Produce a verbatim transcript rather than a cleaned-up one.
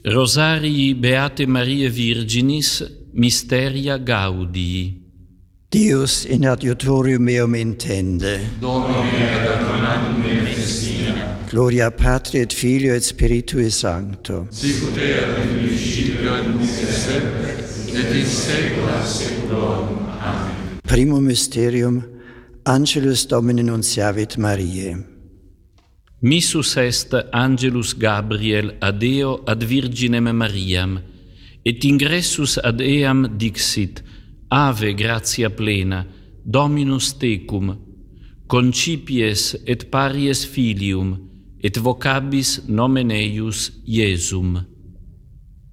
Rosarii Beate Mariae Virginis, Mysteria Gaudii. Deus in adiutorium meum intende. Domine ad adonam me festina. Gloria Patri et Filio et Spiritui Sancto. Sicut erat in principio et nunc et semper, et in saecula saeculorum. Amen. Primum mysterium, Angelus Domini nunciavit Mariae. Missus est Angelus Gabriel ad Deo ad Virginem Mariam, et ingressus ad eam dixit, Ave gratia plena, Dominus tecum, concipies et paries filium, et vocabis nomen eius Iesum.